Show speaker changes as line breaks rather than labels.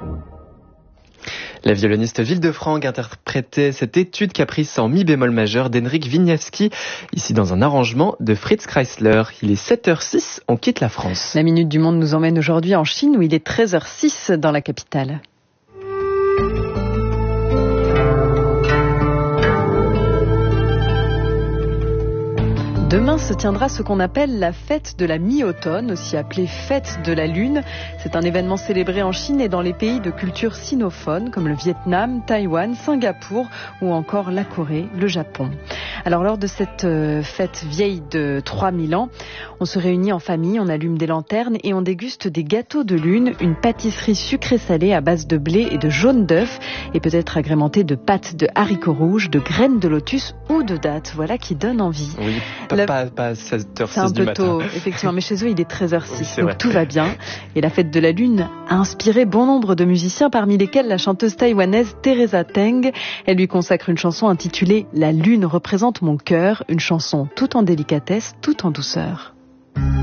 La violoniste Vildefranck interprétait cette étude caprice en mi bémol majeur d'Henryk Wieniawski, ici dans un arrangement de Fritz Kreisler. Il est 7h06, on quitte la France.
La Minute du Monde nous emmène aujourd'hui en Chine où il est 13h06 dans la capitale. Demain se tiendra ce qu'on appelle la fête de la mi-automne, aussi appelée fête de la lune. C'est un événement célébré en Chine et dans les pays de culture sinophone comme le Vietnam, Taïwan, Singapour ou encore la Corée, le Japon. Alors lors de cette fête vieille de 3000 ans, on se réunit en famille, on allume des lanternes et on déguste des gâteaux de lune, une pâtisserie sucrée-salée à base de blé et de jaune d'œuf et peut-être agrémentée de pâtes de haricots rouges, de graines de lotus ou de dattes. Voilà qui donne envie.
Oui, pas 7h06
c'est un
du
peu
matin.
tôt, effectivement, mais chez eux il est 13h06,
Oui,
donc
vrai.
tout va bien. Et la fête de la lune a inspiré bon nombre de musiciens, parmi lesquels la chanteuse taïwanaise Teresa Teng. Elle lui consacre une chanson intitulée « La lune représente mon cœur », une chanson tout en délicatesse, tout en douceur.